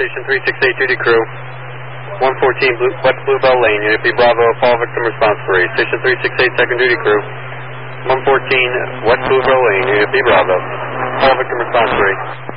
Station 368 duty crew. 114 West Bluebell Lane, Unit B Bravo, fall victim response 3. Station 368 second duty crew. 114 West Bluebell Lane, Unit B Bravo, fall victim response 3.